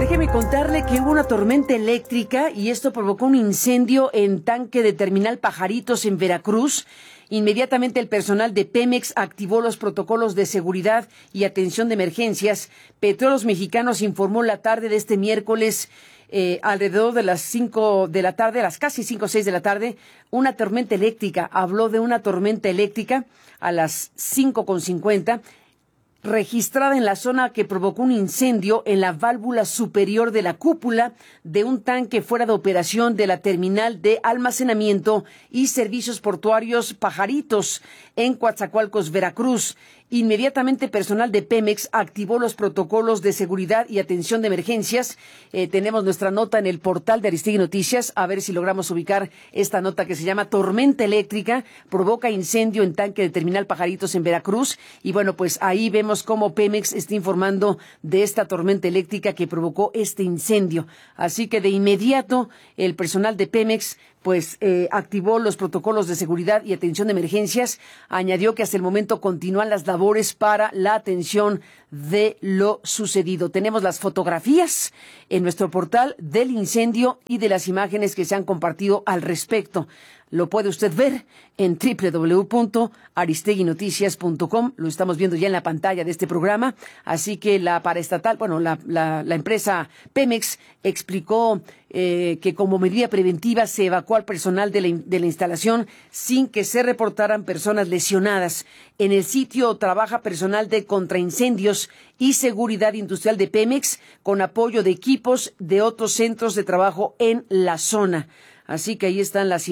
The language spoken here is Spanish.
Déjeme contarle que hubo una tormenta eléctrica y esto provocó un incendio en tanque de Terminal Pajaritos en Veracruz. Inmediatamente el personal de Pemex activó los protocolos de seguridad y atención de emergencias. Petróleos Mexicanos informó la tarde de este miércoles, alrededor de las 5 de la tarde, a las casi 5 o 6 de la tarde, una tormenta eléctrica. Habló de una tormenta eléctrica a las 5:50. Registrada en la zona que provocó un incendio en la válvula superior de la cúpula de un tanque fuera de operación de la terminal de almacenamiento y servicios portuarios Pajaritos en Coatzacoalcos, Veracruz. Inmediatamente personal de Pemex activó los protocolos de seguridad y atención de emergencias. Tenemos nuestra nota en el portal de Aristegui Noticias, a ver si logramos ubicar esta nota que se llama Tormenta eléctrica, provoca incendio en tanque de Terminal Pajaritos en Veracruz. Y bueno, pues ahí vemos cómo Pemex está informando de esta tormenta eléctrica que provocó este incendio. Así que de inmediato el personal de Pemex activó los protocolos de seguridad y atención de emergencias. Añadió que hasta el momento continúan las labores para la atención de lo sucedido. Tenemos las fotografías en nuestro portal del incendio y de las imágenes que se han compartido al respecto. Lo puede usted ver en www.aristeguinoticias.com. Lo estamos viendo ya en la pantalla de este programa. Así que la empresa Pemex explicó que como medida preventiva se evacuó al personal de la instalación sin que se reportaran personas lesionadas. En el sitio trabaja personal de contraincendios y seguridad industrial de Pemex con apoyo de equipos de otros centros de trabajo en la zona. Así que ahí están las